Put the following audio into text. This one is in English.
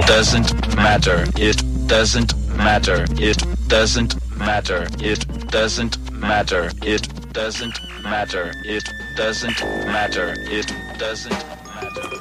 doesn't matter. It doesn't matter. It doesn't matter. It doesn't matter. It doesn't matter. It doesn't matter. It doesn't matter.